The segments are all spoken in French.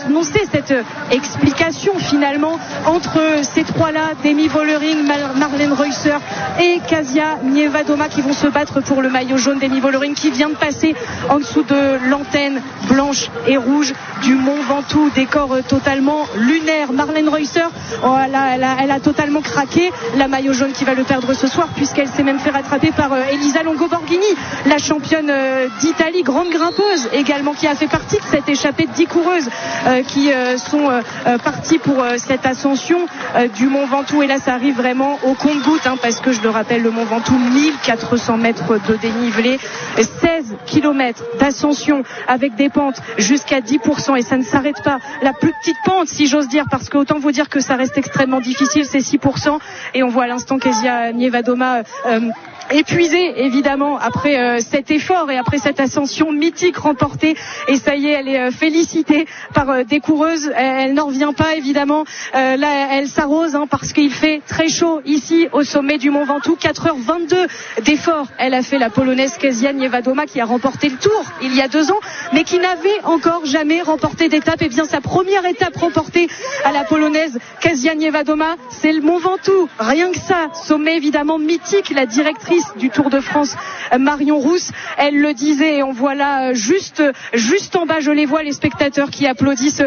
annoncer cette explication finalement entre ces trois-là, Demi Vollering, Marlène Reusser et Kasia Niewiadoma, qui vont se battre pour le maillot jaune. Demi Vollering qui vient de passer en dessous de l'antenne blanche et rouge du Mont Ventoux, décor totalement lunaire. Marlène Reusser, elle a totalement craqué. La maillot jaune qui va le perdre ce soir, puisqu'elle s'est même fait rattraper par Elisa Longo Borghini, la championne d'Italie, grande grimpeuse également, qui a fait partie de cette échappée de 10 coureuses qui sont parties pour cette ascension du Mont Ventoux. Et là, ça arrive vraiment au compte-gouttes, parce que je le rappelle, le Mont Ventoux, 1400 mètres de dénivelé, 16 km d'ascension avec des pentes jusqu'à 10%, et ça ne s'arrête pas. La plus petite pente, si j'ose dire, parce que autant vous dire que ça reste extrêmement difficile, c'est 6%, et on voit à l'instant Kasia Niewiadoma épuisée évidemment après cet effort et après cette ascension mythique remportée, et ça y est, elle est félicitée par des coureuses. Elle n'en revient pas évidemment. Là elle s'arrose parce qu'il fait très chaud ici au sommet du Mont Ventoux. 4h22 d'effort elle a fait, la polonaise Kasia Niewiadoma, qui a remporté le Tour il y a 2 ans mais qui n'avait encore jamais remporté d'étape. Et bien sa première étape remportée à la polonaise Kasia Niewiadoma, c'est le Mont Ventoux, rien que ça. Sommet évidemment mythique. La directrice du Tour de France, Marion Rousse, elle le disait, et on voit là juste en bas, je les vois, les spectateurs qui applaudissent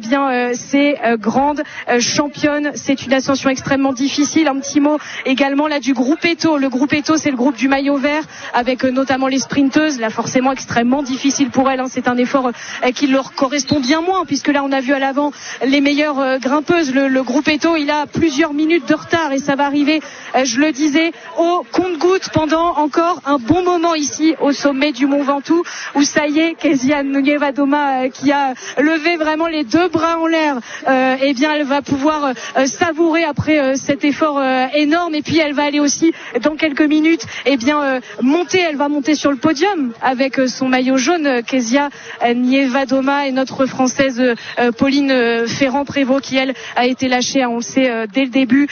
ces grandes championnes. C'est une ascension extrêmement difficile. Un petit mot également là du groupe Eto. Le groupe Eto, c'est le groupe du maillot vert, avec notamment les sprinteuses, là forcément extrêmement difficile pour elles. C'est un effort qui leur correspond bien moins, puisque là on a vu à l'avant les meilleures grimpeuses. Le groupe Eto, il a plusieurs minutes de retard, et ça va arriver, je le disais, au compte-gouttes pendant encore un bon moment ici au sommet du Mont Ventoux, où ça y est, Kasia Niewiadoma qui a levé vraiment les 2 bras en l'air, elle va pouvoir savourer après cet effort énorme. Et puis elle va aller aussi dans quelques minutes monter, elle va monter sur le podium avec son maillot jaune, Kasia Niewiadoma, et notre française Pauline Ferrand-Prévot, qui elle a été lâchée, on le sait, dès le début,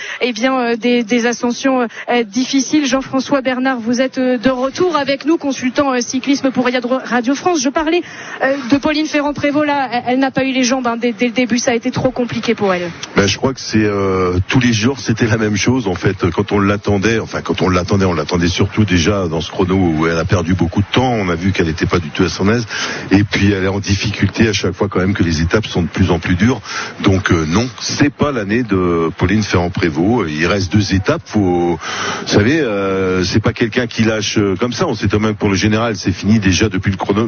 des ascensions difficiles. Jean-François Bernard, vous êtes de retour avec nous, consultant cyclisme pour Radio France. Je parlais de Pauline Ferrand-Prévôt. Là, elle n'a pas eu les jambes dès le début, ça a été trop compliqué pour elle. Je crois que c'est tous les jours c'était la même chose en fait. Quand on l'attendait, on l'attendait surtout déjà dans ce chrono où elle a perdu beaucoup de temps. On a vu qu'elle n'était pas du tout à son aise, et puis elle est en difficulté à chaque fois quand même que les étapes sont de plus en plus dures. Donc non, c'est pas l'année de Pauline Ferrand-Prévôt. Il reste 2 étapes. Vous savez, c'est pas quelqu'un qui lâche comme ça. On sait quand même que pour le général c'est fini déjà depuis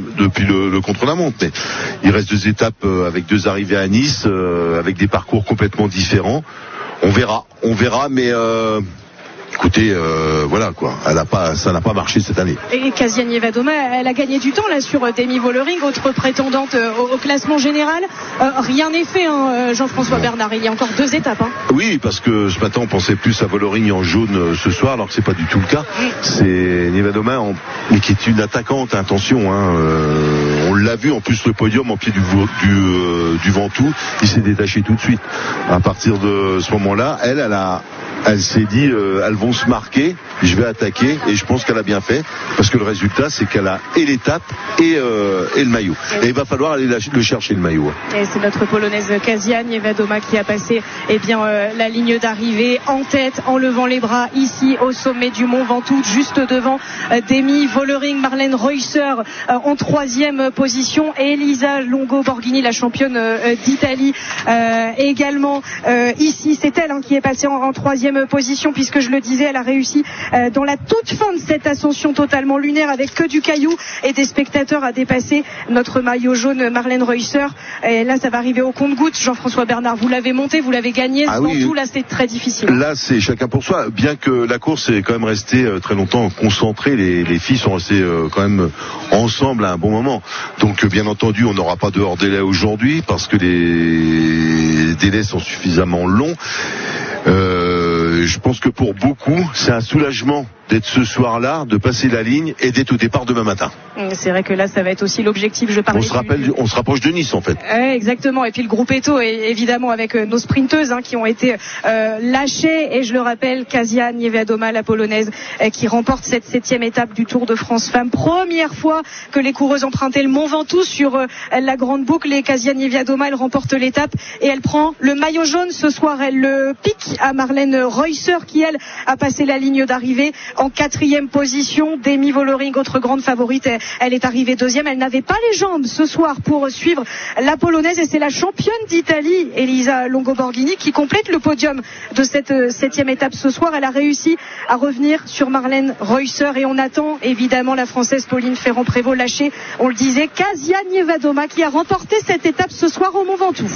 le contre-la-montre, mais il reste 2 étapes avec 2 arrivées à Nice, avec des parcours complètement différents. On verra, mais écoutez, voilà quoi. Ça n'a pas marché cette année. Et Kasia Niewiadoma, elle a gagné du temps là sur Demi Vollering, autre prétendante au classement général. Rien n'est fait, Jean-François Bernard. Il y a encore 2 étapes. Oui, parce que ce matin on pensait plus à Vollering en jaune ce soir, alors que c'est pas du tout le cas. C'est Niewiadoma, mais qui est une attaquante. Attention, on l'a vu en plus, le podium en pied du Ventoux, il s'est détaché tout de suite. À partir de ce moment-là, elle s'est dit elles vont se marquer, je vais attaquer, et je pense qu'elle a bien fait, parce que le résultat c'est qu'elle a et l'étape et le maillot, et il va falloir aller le chercher, le maillot. Et c'est notre polonaise Kasia Niewiadoma qui a passé la ligne d'arrivée en tête, en levant les bras ici au sommet du Mont Ventoux, juste devant Demi Vollering, Marlène Reusser en 3e position, et Elisa Longo Borghini, la championne d'Italie, également ici. C'est elle qui est passée en 3e position, puisque je le disais, elle a réussi dans la toute fin de cette ascension totalement lunaire, avec que du caillou et des spectateurs, à dépasser notre maillot jaune Marlène Reusser. Et là ça va arriver au compte-gouttes. Jean-François Bernard, vous l'avez monté, vous l'avez gagné, là c'est très difficile. Là c'est chacun pour soi, bien que la course est quand même restée très longtemps concentrée. Les filles sont restées quand même ensemble à un bon moment, donc bien entendu on n'aura pas de hors-délai aujourd'hui, parce que les délais sont suffisamment longs. Je pense que pour beaucoup c'est un soulagement d'être ce soir-là, de passer la ligne et d'être au départ demain matin. C'est vrai que là, ça va être aussi l'objectif. On se rapproche de Nice en fait. Exactement. Et puis le groupe Eto, évidemment, avec nos sprinteuses qui ont été lâchées. Et je le rappelle, Kasia Niewiadoma, la polonaise, qui remporte cette 7e étape du Tour de France Femmes. Première fois que les coureuses empruntaient le Mont Ventoux sur la grande boucle. Et Kasia Niewiadoma, elle remporte l'étape et elle prend le maillot jaune ce soir. Elle le pique à Marlène Reusser qui, elle, a passé la ligne d'arrivée en 4e position. Demi Vollering, autre grande favorite, elle est arrivée 2e. Elle n'avait pas les jambes ce soir pour suivre la polonaise et c'est la championne d'Italie, Elisa Longo-Borghini, qui complète le podium de cette 7e étape ce soir. Elle a réussi à revenir sur Marlène Reusser et on attend évidemment la française Pauline Ferrand-Prévot lâcher, on le disait, Kasia Niewiadoma qui a remporté cette étape ce soir au Mont Ventoux.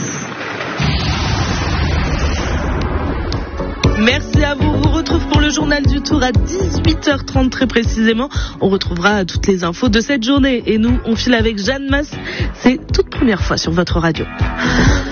Merci à vous. On vous retrouve pour le journal du Tour à 18h30 très précisément. On retrouvera toutes les infos de cette journée. Et nous, on file avec Jeanne Masse. C'est toute première fois sur votre radio.